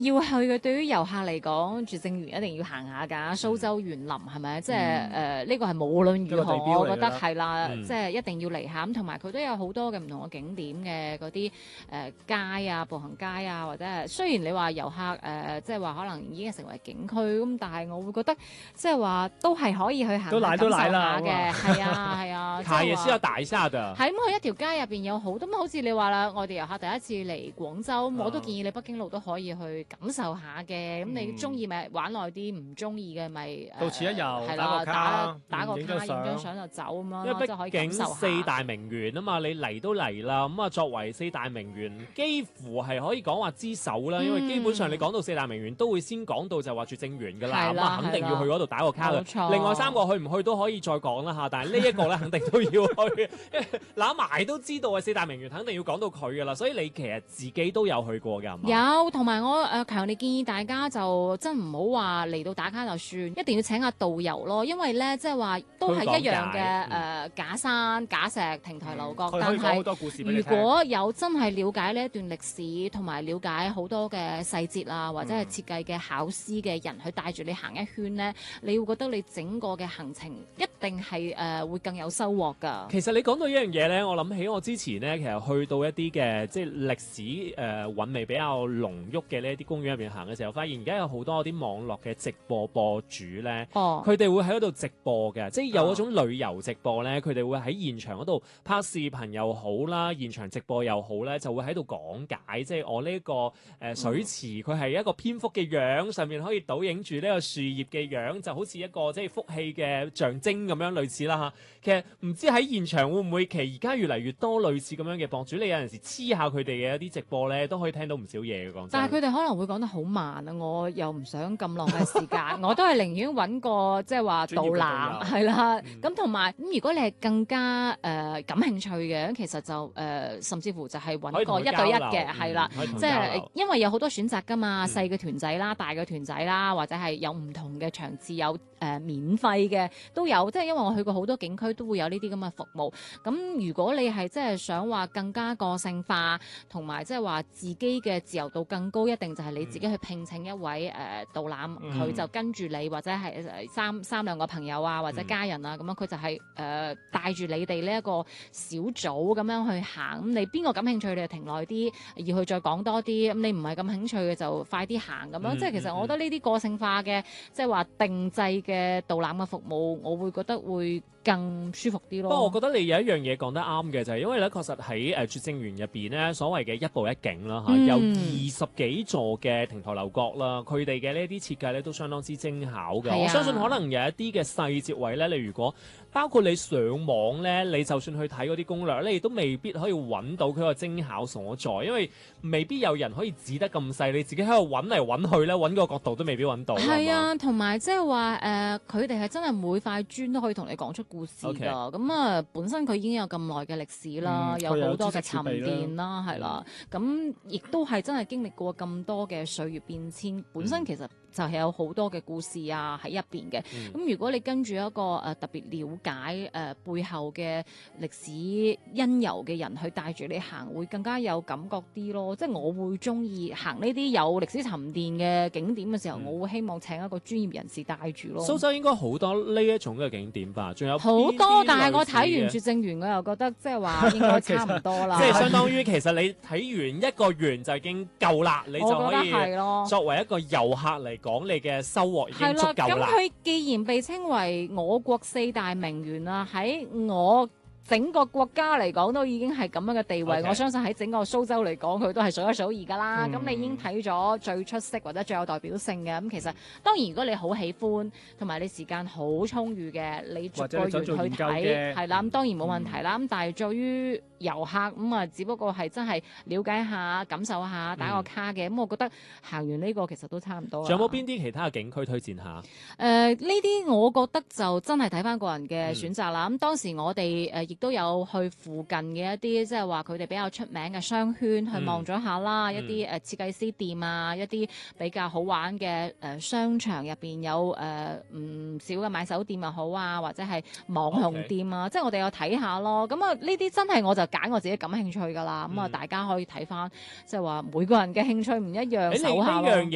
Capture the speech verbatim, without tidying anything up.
要去嘅對於遊客嚟講，拙政園一定要行下㗎，蘇州園林係咪？即係誒呢個係無論如何，我覺得係啦， 嗯、 即係一定要嚟下咁，同埋佢都有好多嘅唔同嘅景點嘅嗰啲誒街啊、步行街啊，或者係雖然你話遊客誒、呃、即係話可能已經成為景區咁，但係我會覺得即係話都係可以去行下感受下嘅，係啊係啊， 卡也是要打一下的。 係咁，佢一條街入邊有好多咁，好似你話啦，外地遊客第一次嚟廣州，啊、我都建議你北京路都可以去感受下嘅。咁、嗯、你中意咪玩耐啲，唔中意嘅咪到此一遊， 係啦，打個卡， 打個卡，影張相就走咁樣。 因為畢竟四大名園啊嘛，你嚟都嚟啦，咁啊作為四大名園，幾乎係可以講話之首啦。嗯、因為基本上你講到四大名園，都會先講到就話拙政園㗎啦，咁啊肯定要去嗰度打個卡嘅。另外三個去唔去都可以再講啦嚇，但係呢一個咧肯定都要去，因為揦埋都知道係四大名園，肯定要講到佢㗎啦。所以你其實自己都有去過㗎，係嘛？ 有，同埋我誒強烈建議大家就真唔好話嚟到打卡就算，一定要請下導遊咯，因為咧即係話都係一樣嘅誒、嗯呃、假山、假石、亭台樓閣，嗯、但係如果有真係了解呢一段歷史，同埋了解好多嘅細節啊，或者係設計嘅巧思嘅人去帶住你行一圈咧，你會覺得你整個嘅行程一定係誒、呃、會更有收穫㗎。 其實你講到一樣嘢咧，我諗起我之前咧，其實去到一啲嘅即係歷史誒韻味比較濃郁嘅呢一啲公園入邊行嘅時候，發現而家有好多啲網絡嘅直播播主咧，佢哋、哦、會喺嗰度直播嘅，即係有嗰種旅遊直播咧，佢哋會喺現場嗰度拍視頻又好啦，現場直播又好咧，就會喺度講解，即係我呢、這個誒、呃、水池佢係一個蝙蝠嘅樣，上面可以倒影住呢個樹葉嘅樣，就好似一個即係福氣嘅象徵咁樣類似啦嚇。其實唔知喺現場會唔會，其實而家越嚟越多類似咁樣嘅博主，你有陣時黐下佢哋嘅一啲直播咧，都可以聽到唔少嘢嘅講真。 但係佢哋可能會講得好慢啊，我又唔想咁浪費時間，我都係寧願揾個即係話導覽係啦。咁同埋咁，如果你係更加誒、呃、感興趣嘅，其實就誒、呃、甚至乎就係揾個一對一嘅係啦，即係因為有好多選擇㗎嘛，細嘅團仔啦、大嘅團仔啦，或者係有唔同嘅場次，有誒、呃、免費嘅都有。即係因為我去過好多景區，都會有呢啲咁嘅服務。咁如果你係即係想話更加個性化，同埋即係話自己嘅自由度更高，一定就係你自己去聘請一位誒、呃、導覽，佢、嗯、就跟住你，或者係三三兩個朋友啊，或者家人啊，咁、嗯、樣佢就係誒帶住你哋呢一個小組咁樣去行。咁你邊個感興趣，你就停耐啲，要去再講多啲。咁你唔係咁興趣嘅，就快啲行咁樣。嗯、即係其實我覺得呢啲個性化嘅，即係話定制嘅導覽嘅服務，我會覺得會更舒服啲咯。不過我覺得你有一樣嘢講得啱嘅，就係、是、因為咧，確實喺誒拙政園入邊咧，所謂嘅一步一景啦嚇，嗯、有二十幾座嘅亭台樓閣啦，佢哋嘅呢啲設計咧都相當之精巧嘅。啊、我相信可能有一啲嘅細節位咧，你如果包括你上網咧，你就算去睇嗰啲攻略咧，你都未必可以揾到佢個精巧所在，因為未必有人可以指得咁細，你自己喺度揾嚟揾去咧，揾個角度都未必揾到。 係啊，同埋即係話誒，佢哋係真係每塊磚都可以同你講出故事㗎。咁啊 Okay.、嗯，本身佢已經有咁耐嘅歷史啦，嗯、有好多嘅沉澱啦，係啦。咁亦都係真係經歷過咁多嘅歲月變遷，本身其實就係有好多嘅故事啊喺入邊嘅。咁、嗯、如果你跟住一個誒、呃、特別了解誒、呃、背後嘅歷史因由嘅人去帶住你行，會更加有感覺啲咯。即係我會中意行呢啲有歷史沉澱嘅景點嘅時候，嗯、我會希望請一個專業人士帶住咯。 蘇州應該好多呢一種嘅景點吧？仲有好多，但係我睇完拙政園，我又覺得即係話應該差唔多啦。 即係相當於其實你睇完一個園就已經夠啦，你就可以作為一個遊客嚟講，你嘅收穫已經足夠啦。 咁佢既然被稱為我國四大名園啦，喺我整個國家嚟講都已經係咁樣嘅地位，Okay. 我相信喺整個蘇州嚟講，佢都係數一數二噶啦。咁、嗯、你已經睇咗最出色或者最有代表性嘅，咁其實當然如果你好喜歡，同埋你時間好充裕嘅，你逐個園去睇，係啦，咁當然冇問題啦。咁、嗯、但係對於遊客咁啊，只不過係真係了解下、感受下、打個卡嘅，咁、嗯、我覺得行完呢個其實都差唔多。 仲有冇邊啲其他嘅景區推薦下？誒、 呃，呢啲我覺得就真係睇翻個人嘅選擇啦。咁、嗯、當時我哋誒亦都有去附近嘅一啲，即係話佢哋比較出名嘅商圈去望咗下啦，嗯、一啲誒設計師店啊，一啲比較好玩嘅誒、呃、商場入邊有誒唔、呃、少嘅買手店又好啊，或者係網紅店啊，Okay. 即係我哋有睇下咯。咁啊，呢啲真係我就揀我自己感興趣㗎啦。咁啊、嗯，大家可以睇翻，即係話每個人嘅興趣唔一樣，手下咯。